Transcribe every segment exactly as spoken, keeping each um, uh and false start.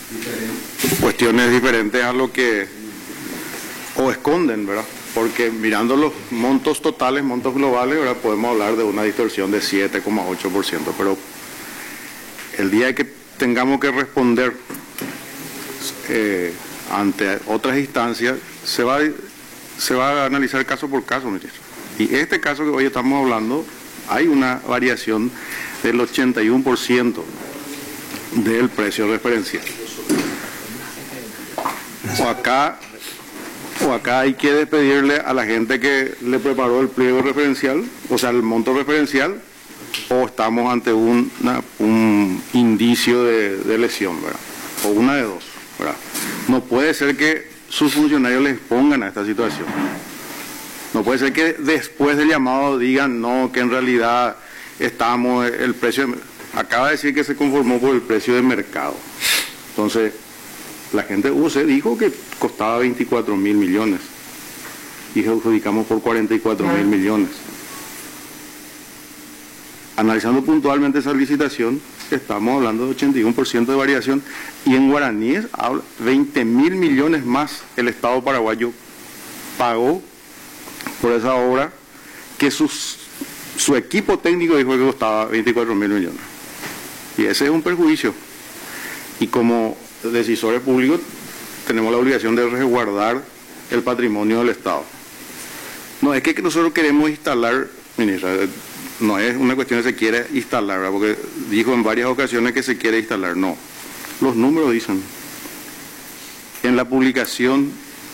cuestiones diferentes a lo que o esconden, ¿verdad? Porque mirando los montos totales, montos globales, ¿verdad?, podemos hablar de una distorsión de siete coma ocho por ciento, pero el día que tengamos que responder eh, ante otras instancias, se va, se va a analizar caso por caso, ministro. Y este caso que hoy estamos hablando, hay una variación del ochenta y uno por ciento del precio referencial. O acá, o acá hay que despedirle a la gente que le preparó el pliego referencial, o sea, el monto referencial, o estamos ante un, una, un indicio de, de lesión, ¿verdad? O una de dos, ¿verdad? No puede ser que sus funcionarios les pongan a esta situación. No puede ser que después del llamado digan no, que en realidad estamos, el precio, de, acaba de decir que se conformó por el precio de mercado. Entonces, la gente U C dijo que costaba veinticuatro mil millones y adjudicamos por cuarenta y cuatro mil millones. Analizando puntualmente esa licitación, estamos hablando de ochenta y uno por ciento de variación, y en guaraníes habla veinte mil millones más el Estado paraguayo pagó por esa obra, que sus, su equipo técnico dijo que costaba veinticuatro mil millones. Y ese es un perjuicio. Y como decisores públicos tenemos la obligación de resguardar el patrimonio del Estado. No es que nosotros queremos instalar, ministra, no es una cuestión que se quiere instalar, ¿verdad?, porque dijo en varias ocasiones que se quiere instalar. No, los números dicen. En la publicación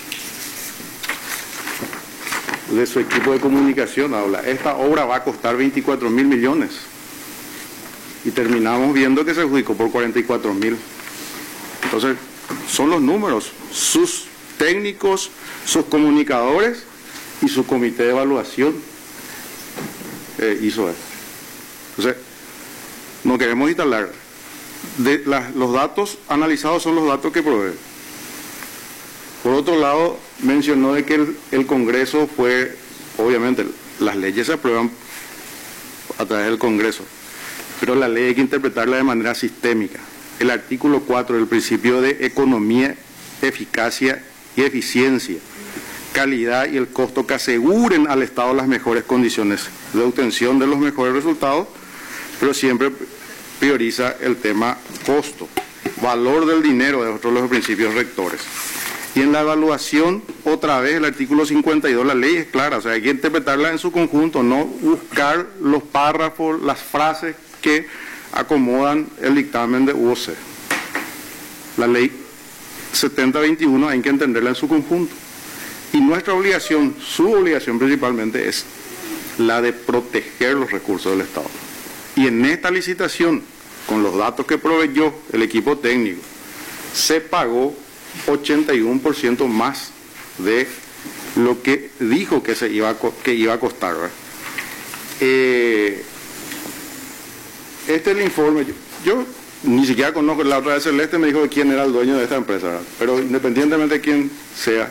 de su equipo de comunicación habla, esta obra va a costar veinticuatro mil millones. Y terminamos viendo que se adjudicó por cuarenta y cuatro mil. Entonces, son los números, sus técnicos, sus comunicadores y su comité de evaluación eh, hizo eso. Entonces, no queremos instalar. De la, los datos analizados son los datos que provee. Por otro lado, mencionó de que el, el Congreso fue, obviamente, las leyes se aprueban a través del Congreso, pero la ley hay que interpretarla de manera sistémica. El artículo cuatro del principio de economía, eficacia y eficiencia, calidad y el costo que aseguren al Estado las mejores condiciones de obtención de los mejores resultados, pero siempre prioriza el tema costo, valor del dinero, de otros los principios rectores. Y en la evaluación, otra vez, el artículo cincuenta y dos, la ley es clara, o sea, hay que interpretarla en su conjunto, no buscar los párrafos, las frases que acomodan el dictamen de U O C. La ley setenta veintiuno hay que entenderla en su conjunto. Y nuestra obligación, su obligación principalmente, es la de proteger los recursos del Estado. Y en esta licitación, con los datos que proveyó el equipo técnico, se pagó ochenta y uno por ciento más de lo que dijo que se iba a, que iba a costar, ¿verdad? Eh, este es el informe. Yo, yo ni siquiera conozco, la otra vez Celeste me dijo de quién era el dueño de esta empresa, ¿verdad? Pero independientemente de quién sea,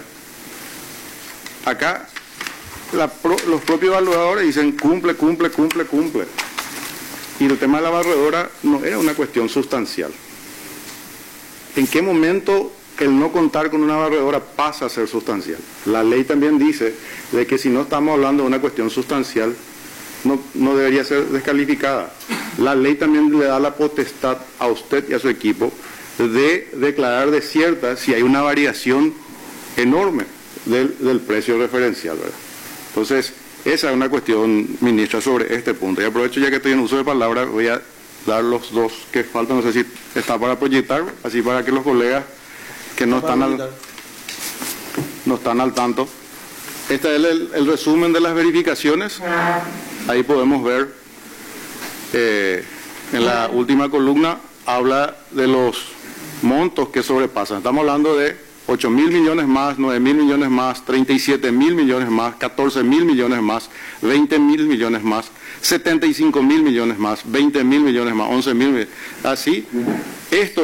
acá la, pro, los propios evaluadores dicen cumple, cumple, cumple, cumple. Y el tema de la barredora no era una cuestión sustancial. ¿En qué momento el no contar con una barredora pasa a ser sustancial? La ley también dice de que si no estamos hablando de una cuestión sustancial, no, no debería ser descalificada. La ley también le da la potestad a usted y a su equipo de declarar desierta si hay una variación enorme del, del precio referencial, ¿verdad? Entonces, esa es una cuestión, ministra, sobre este punto. Y aprovecho ya que estoy en uso de palabra, voy a dar los dos que faltan, no sé si está para proyectar, así para que los colegas que no están al, no están al tanto. Este es el, el resumen de las verificaciones. Ahí podemos ver, eh, en la última columna, habla de los montos que sobrepasan. Estamos hablando de ocho mil millones más, nueve mil millones más, treinta y siete mil millones más, catorce mil millones más, veinte mil millones más, setenta y cinco mil millones más, veinte mil millones más, once mil millones. Así, esto